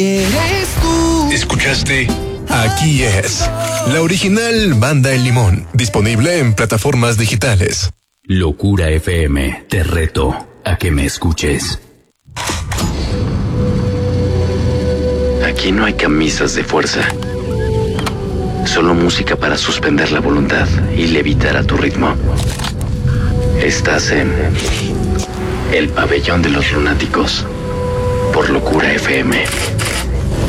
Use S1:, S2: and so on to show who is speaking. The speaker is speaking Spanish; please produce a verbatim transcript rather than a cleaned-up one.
S1: Eres tú.
S2: ¿Escuchaste? Aquí es la original Banda El Limón, disponible en plataformas digitales.
S3: Locura F M, te reto a que me escuches.
S4: Aquí no hay camisas de fuerza, solo música para suspender la voluntad y levitar a tu ritmo. Estás en el pabellón de los lunáticos por Locura F M.